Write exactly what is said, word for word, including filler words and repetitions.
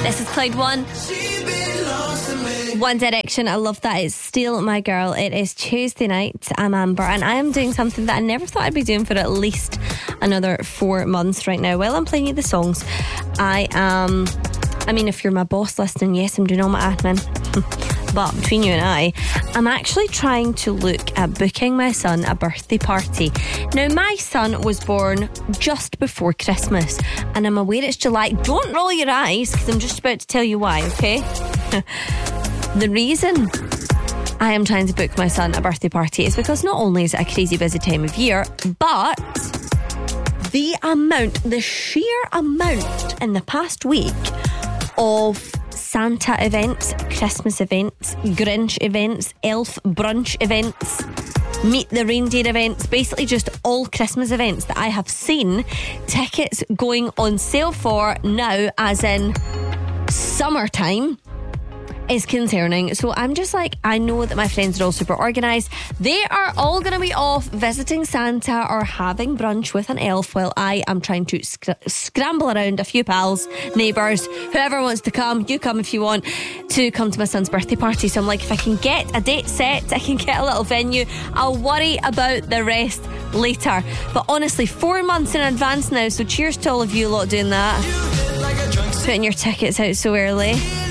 This is Cloud One. One Direction, I love that. It's Steal My Girl. It is Tuesday night. I'm Amber, and I am doing something that I never thought I'd be doing for at least another four months right now. While I'm playing you the songs, I am, I mean, if you're my boss listening, yes, I'm doing all my admin. But between you and I, I'm actually trying to look at booking my son a birthday party. Now, my son was born just before Christmas, and I'm aware it's July. Don't roll your eyes, because I'm just about to tell you why, okay? The reason I am trying to book my son a birthday party is because not only is it a crazy busy time of year, but the amount, the sheer amount in the past week of Santa events, Christmas events, Grinch events, elf brunch events, Meet the Reindeer events, basically just all Christmas events that I have seen tickets going on sale for now, as in summertime, is concerning. So I'm just like, I know that my friends are all super organised. They are all going to be off visiting Santa or having brunch with an elf, while I am trying to sc- scramble around a few pals, neighbours, whoever wants to come. You come if you want to come to my son's birthday party. So I'm like, if I can get a date set, I can get a little venue, I'll worry about the rest later. But honestly, four months in advance now, so cheers to all of you lot doing that, putting your tickets out so early.